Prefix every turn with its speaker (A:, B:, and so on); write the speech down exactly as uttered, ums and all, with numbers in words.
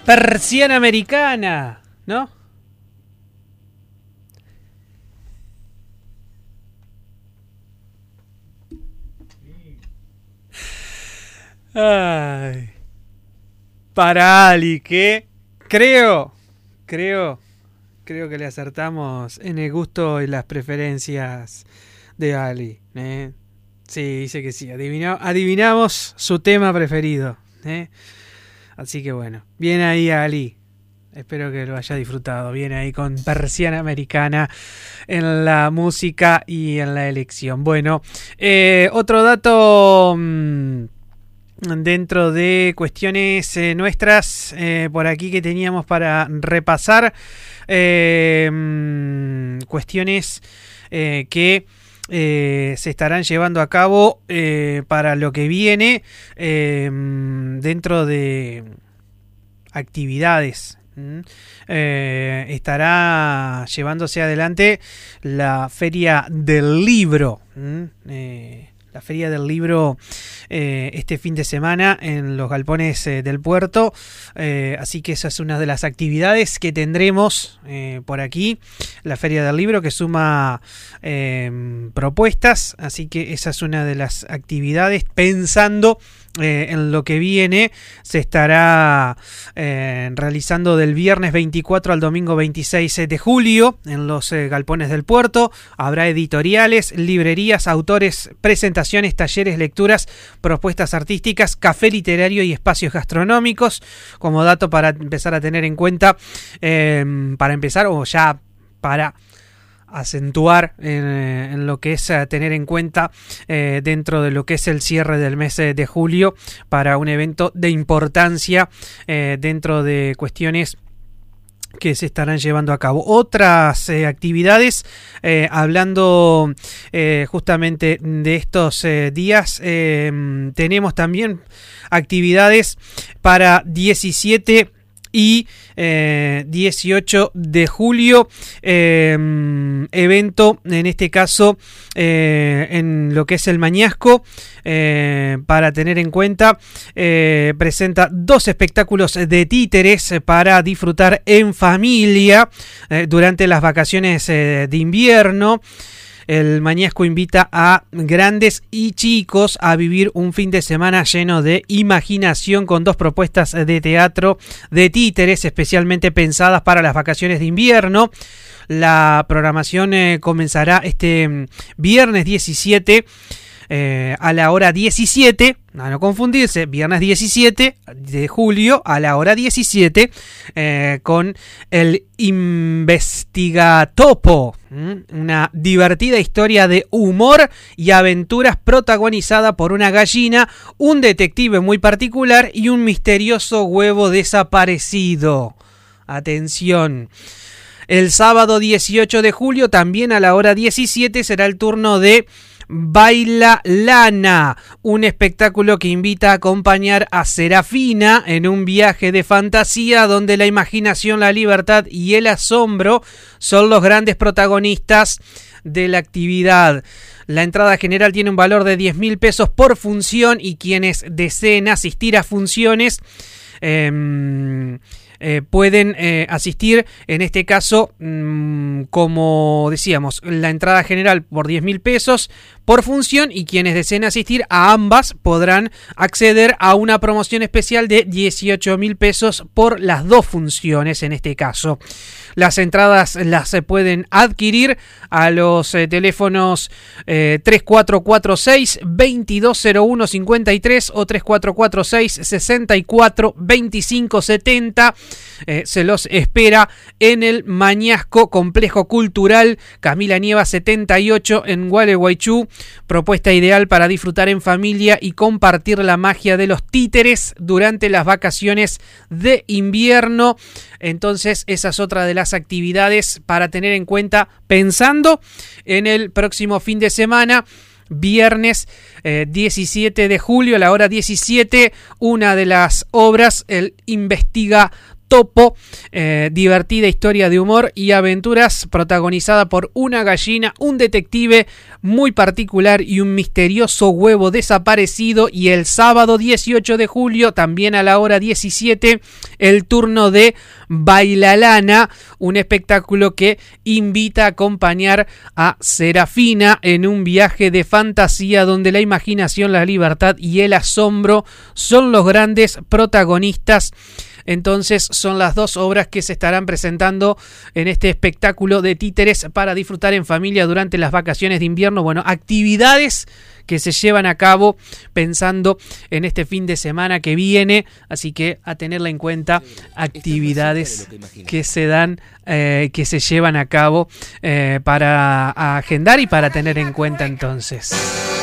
A: Persiana americana, ¿no? Ay. Para Ali, que creo, creo, creo que le acertamos en el gusto y las preferencias de Ali, ¿eh? Sí, dice que sí, adivina, adivinamos su tema preferido, ¿eh? Así que bueno, bien ahí Ali, espero que lo haya disfrutado, bien ahí con Persiana Americana en la música y en la elección. Bueno, eh, otro dato... Mmm, dentro de cuestiones eh, nuestras eh, por aquí que teníamos para repasar, eh, cuestiones eh, que eh, se estarán llevando a cabo eh, para lo que viene eh, dentro de actividades. Eh, estará llevándose adelante la Feria del Libro. Eh, La Feria del Libro eh, este fin de semana en los galpones eh, del puerto. Eh, así que esa es una de las actividades que tendremos eh, por aquí. La Feria del Libro que suma eh, propuestas. Así que esa es una de las actividades. Pensando eh, en lo que viene, se estará eh, realizando del viernes veinticuatro al domingo veintiséis de julio en los eh, galpones del puerto. Habrá editoriales, librerías, autores, presentaciones, talleres, lecturas, propuestas artísticas, café literario y espacios gastronómicos. Como dato para empezar a tener en cuenta, eh, para empezar o ya para acentuar en, en lo que es a tener en cuenta eh, dentro de lo que es el cierre del mes de julio para un evento de importancia eh, dentro de cuestiones que se estarán llevando a cabo. Otras eh, actividades, eh, hablando eh, justamente de estos eh, días, eh, tenemos también actividades para diecisiete y eh, dieciocho de julio, eh, evento en este caso eh, en lo que es el Mañasco, eh, para tener en cuenta, eh, presenta dos espectáculos de títeres para disfrutar en familia eh, durante las vacaciones eh, de invierno. El Mañasco invita a grandes y chicos a vivir un fin de semana lleno de imaginación con dos propuestas de teatro de títeres especialmente pensadas para las vacaciones de invierno. La programación eh, comenzará este viernes diecisiete eh, a la hora diecisiete, a no confundirse, viernes diecisiete de julio a la hora diecisiete, eh, con el Investigatopo, una divertida historia de humor y aventuras protagonizada por una gallina, un detective muy particular y un misterioso huevo desaparecido. Atención. El sábado dieciocho de julio, también a la hora diecisiete, será el turno de Baila Lana, un espectáculo que invita a acompañar a Serafina en un viaje de fantasía donde la imaginación, la libertad y el asombro son los grandes protagonistas de la actividad. La entrada general tiene un valor de diez mil pesos por función y quienes deseen asistir a funciones eh, Eh, pueden eh, asistir, en este caso, mmm, como decíamos, la entrada general por diez mil pesos por función, y quienes deseen asistir a ambas podrán acceder a una promoción especial de dieciocho mil pesos por las dos funciones en este caso. Las entradas las se pueden adquirir a los eh, teléfonos eh, tres cuatro cuatro seis, veintidós cero uno cincuenta y tres o tres cuatro cuatro seis, sesenta y cuatro veinticinco setenta. Eh, se los espera en el Mañasco Complejo Cultural Camila Nieva setenta y ocho en Gualeguaychú. Propuesta ideal para disfrutar en familia y compartir la magia de los títeres durante las vacaciones de invierno. Entonces, esa es otra de las actividades para tener en cuenta pensando en el próximo fin de semana. Viernes eh, diecisiete de julio a la hora diecisiete, una de las obras, el Investiga Topo, eh, divertida historia de humor y aventuras protagonizada por una gallina, un detective muy particular y un misterioso huevo desaparecido. Y el sábado dieciocho de julio, también a la hora diecisiete, el turno de Bailalana, un espectáculo que invita a acompañar a Serafina en un viaje de fantasía donde la imaginación, la libertad y el asombro son los grandes protagonistas. Entonces son las dos obras que se estarán presentando en este espectáculo de títeres para disfrutar en familia durante las vacaciones de invierno. Bueno, actividades que se llevan a cabo pensando en este fin de semana que viene, así que a tenerla en cuenta, actividades que se dan, eh, que se llevan a cabo eh, para agendar y para tener en cuenta entonces.